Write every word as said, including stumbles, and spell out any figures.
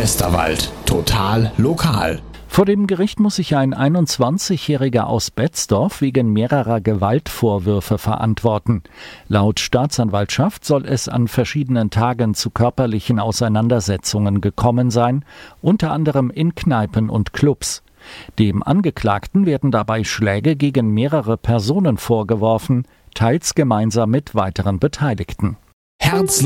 Westerwald. Total lokal. Vor dem Gericht muss sich ein einundzwanzigjähriger aus Betzdorf wegen mehrerer Gewaltvorwürfe verantworten. Laut Staatsanwaltschaft soll es an verschiedenen Tagen zu körperlichen Auseinandersetzungen gekommen sein, unter anderem in Kneipen und Clubs. Dem Angeklagten werden dabei Schläge gegen mehrere Personen vorgeworfen, teils gemeinsam mit weiteren Beteiligten. Herz